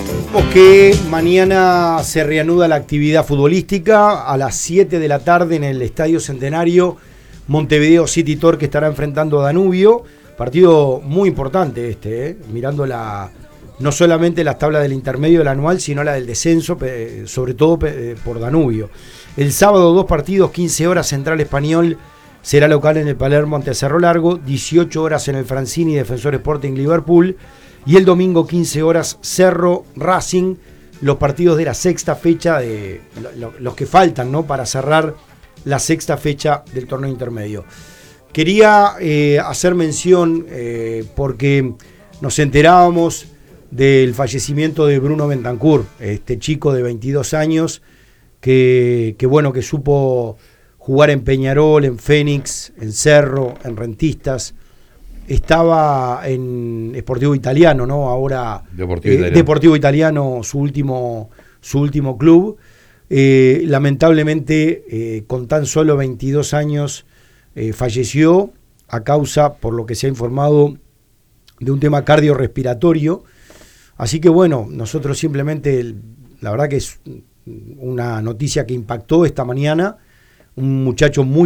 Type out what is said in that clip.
Que mañana se reanuda la actividad futbolística a las 7 de la tarde en el Estadio Centenario. Montevideo City Torque estará enfrentando a Danubio. Partido muy importante mirando no solamente las tablas del intermedio del anual, sino la del descenso, sobre todo por Danubio. El sábado 2 partidos, 15 horas, Central Español será local en el Palermo ante Cerro Largo, 18 horas en el Francini, Defensor Sporting Liverpool. Y el domingo 15 horas Cerro Racing, los partidos de la sexta fecha, de los que faltan, ¿no?, para cerrar la sexta fecha del torneo intermedio. Quería hacer mención porque nos enterábamos del fallecimiento de Bruno Bentancur, este chico de 22 años que supo jugar en Peñarol, en Fénix, en Cerro, en Rentistas. Estaba en Sportivo Italiano, ¿no? Ahora Deportivo Italiano, su último club. Lamentablemente, con tan solo 22 años, falleció a causa, por lo que se ha informado, de un tema cardiorrespiratorio. Así que bueno, nosotros simplemente, la verdad que es una noticia que impactó esta mañana. Un muchacho muy